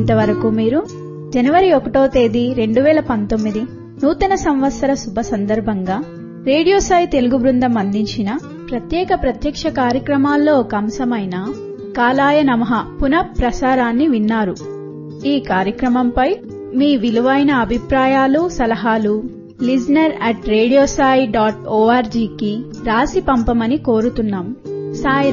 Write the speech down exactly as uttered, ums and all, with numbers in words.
ఇంతవరకు మీరు జనవరి ఒకటో తేదీ రెండు వేల పంతొమ్మిది నూతన సంవత్సర శుభ సందర్భంగా రేడియో సాయి తెలుగు బృందం అందించిన ప్రత్యేక ప్రత్యక్ష కార్యక్రమాల్లో ఒక అంశమైన కాలాయ నమః పునః ప్రసారాన్ని విన్నారు. ఈ కార్యక్రమంపై మీ విలువైన అభిప్రాయాలు, సలహాలు లిజనర్ అట్ రేడియోసాయి డాట్ ఓఆర్జీకి రాసి పంపమని కోరుతున్నాం. సాయి